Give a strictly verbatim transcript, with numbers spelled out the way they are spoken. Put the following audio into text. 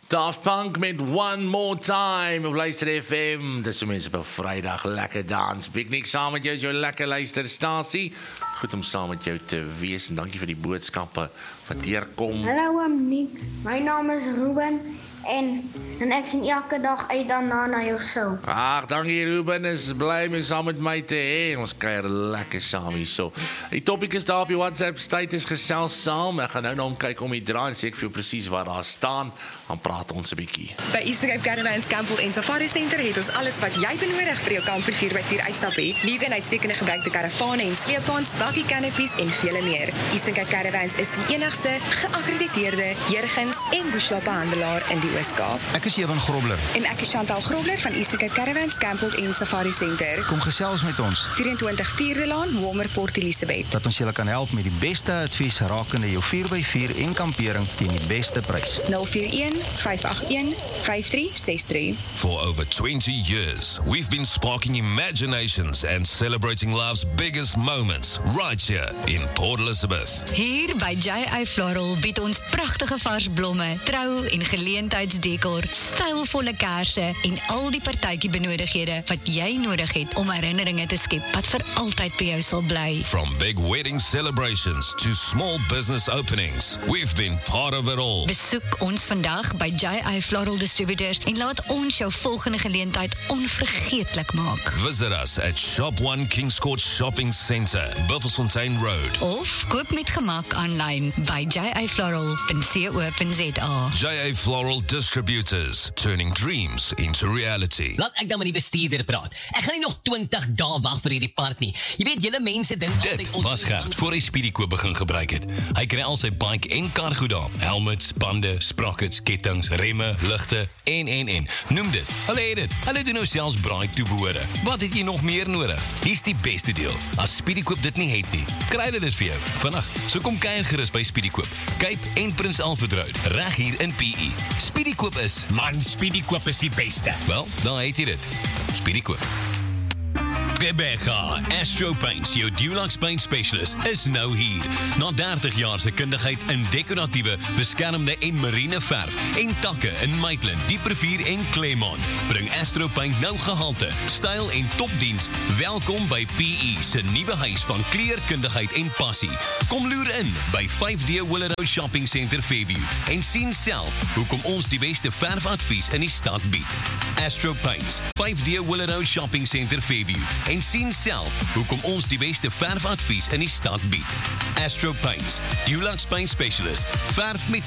Daft Punk met One More Time op Luister F M. Dis so mense op Vrydag lekker dans. Piknik saam met jou is jou lekker luisterstasie. Goed om saam met jou te wees en dankie vir die boodskappe wat deurkom. Hallo Nick, my naam is Ruben en, en ek sien elke dag uit daarna na jou show. Ag, dankie Ruben, is bly om saam met my te hê. Ons kuier lekker saam hierso. Die topik is daar op die WhatsApp status gesels saam. Ek gaan nou na hom kyk om die draai en sê ek vir jou presies waar daar staan. Dan praat ons 'n bietjie. By Eastern Cape Caravans Campbell en Safari Center het ons alles wat jy benodig vir jou kamper vier by vier uitstappie. Nuwe en uitstekende gebruikte karavane en sleepwaens, bakkie canopies en vele meer. Eastern Cape Caravans is die enigste geakkrediteerde Jurgens en Bushwappe handelaar in die Oos-Kaap. Ek is Ewan Grobler. En ek is Chantal Grobler van Eastern Cape Caravans Campbell en Safari Center. Kom gesels met ons. vyf-en-twintig Vierde Laan, Walmer Port Elizabeth. Dat ons julle kan help met die beste advies rakende jou vier by vier en kampering teen die beste prys. nul vier een vyf agt een vyf drie ses drie. For over twenty years, we've been sparking imaginations and celebrating life's biggest moments right here in Port Elizabeth. Hier by J I Floral bied ons pragtige vars blomme, trou en geleentheidsdekor, stylvolle kersse en al die partytjie benodighede wat jy nodig het om herinneringe te skep wat vir altyd by jou sal bly. From big wedding celebrations to small business openings, we've been part of it all. Besoek ons vandag by J I Floral Distributors en laat ons jou volgende geleentheid onvergeetlik maak. Visit us at Shop One Kings Court Shopping Centre, Buffelsfontein Road. Of koop met gemak aanlyn by j i floral dot co dot z a. J A Floral Distributors, turning dreams into reality. Laat ek dan met die bestuurder praat. Ek gaan nie nog twintig dae wag vir hierdie park nie. Jy weet, julle mense dink Dit was Gert voor hy Speedykoop begin gebruik het. Hy kry al sy bike en kar goed daar. Helmets, bande, sprockets, kettings, remme, ligte en en en. Noem dit. Hulle het dit. Hulle doen nou selfs braai toebehore. Wat het jy nog meer nodig? Hier's die beste deel. As Speedykoop dit nie het nie, kry hulle dit vir jou. Vandag, so kom kuier gerus by Speedykoop. Cape en Prins Alfred Road, reg hier in P E. Speedykoop is, man, Speedykoop is die beste. wel, dan het jy dit. Speedykoop. Rebecca, Astro Paints, jou Dulux Paint Specialist, is nou hier. Na dertig jaar se kundigheid in dekoratiewe, beskermde en marine verf en takke in Maitland, Dieprivier en Claremont, bring Astro Paint nou gehalte, styl en topdiens. Welkom by P E se nuwe huis van kleurkundigheid en passie. Kom loer in by vyf D Willow Shopping Center Fairview en sien self hoekom ons die beste verfadvies in die stad bied. Astro Paints, vyf D Willow Shopping Center Fairview en sien self hoekom ons die beste verfadvies in die stad bied. Astro Paints, Dulux Paint Specialist, verf met